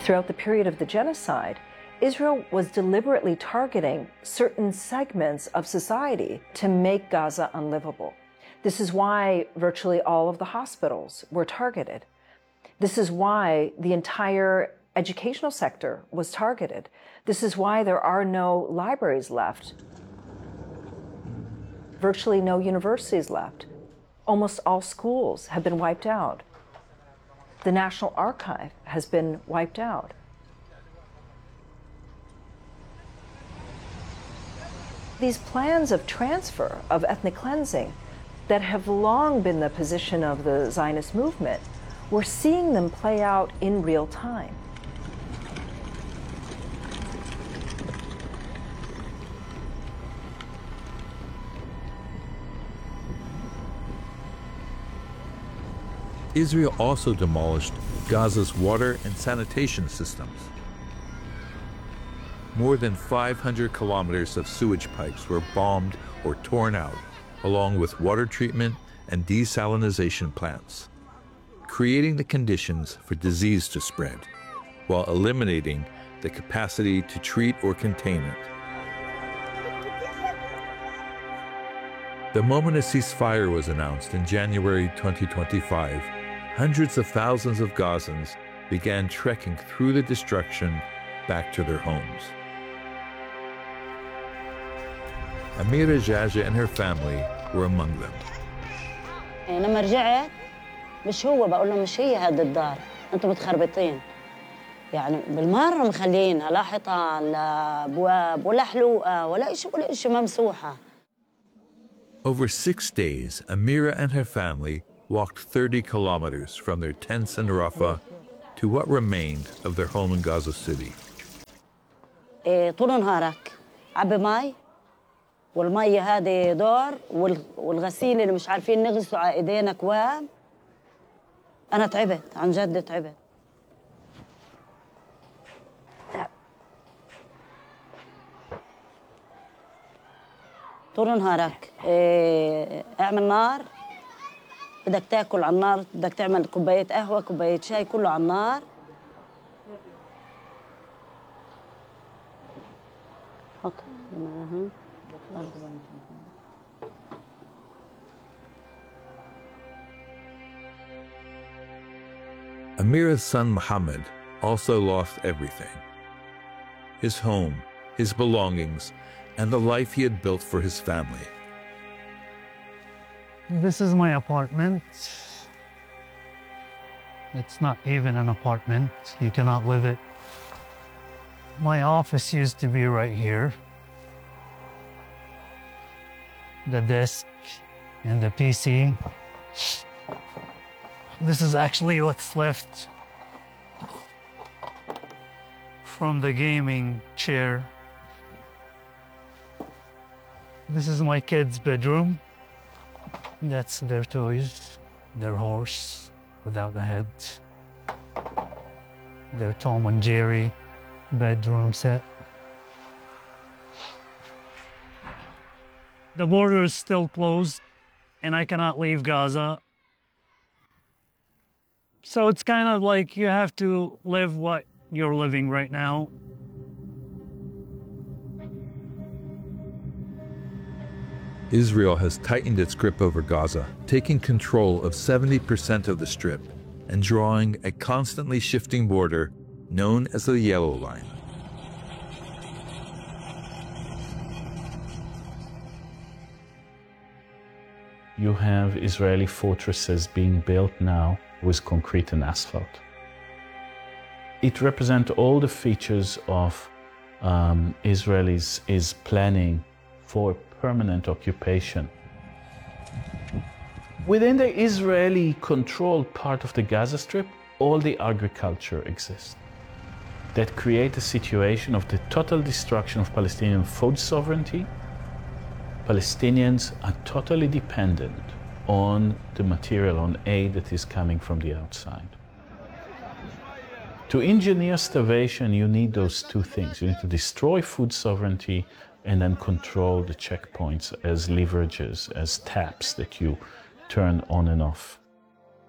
Throughout the period of the genocide, Israel was deliberately targeting certain segments of society to make Gaza unlivable. This is why virtually all of the hospitals were targeted. This is why the entire educational sector was targeted. This is why there are no libraries left, virtually no universities left. Almost all schools have been wiped out. The National Archive has been wiped out. These plans of transfer, of ethnic cleansing, that have long been the position of the Zionist movement, we're seeing them play out in real time. Israel also demolished Gaza's water and sanitation systems. More than 500 kilometers of sewage pipes were bombed or torn out, along with water treatment and desalinization plants, creating the conditions for disease to spread, while eliminating the capacity to treat or contain it. The moment a ceasefire was announced in January 2025, hundreds of thousands of Gazans began trekking through the destruction back to their homes. Amira Jaja and her family were among them. لما رجعت مش هو بقول له مش هي هذه الدار انتم متخربطين يعني بالمره مخلينها لا حيطان لا ابواب ولا حلوقه ولا شيء ممسوحه. Over 6 days, Amira and her family walked 30 kilometers from their tents in Rafah to what remained of their home in Gaza City. طول نهارك عبي مي والمية هذه دور والغسيل اللي مش عارفين نغسله على ايدينا كوام. أنا تعبت عن جد تعبت. طول نهارك اعمل نار، بدك تاكل على النار، بدك تعمل كوباية قهوة كوباية شاي كله على النار. Amira's son Muhammad also lost everything. His home, his belongings, and the life he had built for his family. This is my apartment. It's not even an apartment. You cannot live it. My office used to be right here. The desk and the PC. This is actually what's left from the gaming chair. This is my kids' bedroom. That's their toys, their horse without a head, their Tom and Jerry bedroom set. The border is still closed and I cannot leave Gaza. So it's kind of like you have to live what you're living right now. Israel has tightened its grip over Gaza, taking control of 70% of the Strip and drawing a constantly shifting border known as the Yellow Line. You have Israeli fortresses being built now with concrete and asphalt. It represents all the features of Israelis planning for permanent occupation. Within the Israeli-controlled part of the Gaza Strip, all the agriculture exists. That create a situation of the total destruction of Palestinian food sovereignty. Palestinians are totally dependent on the material, on aid that is coming from the outside. To engineer starvation, you need those two things. You need to destroy food sovereignty and then control the checkpoints as leverages, as taps that you turn on and off.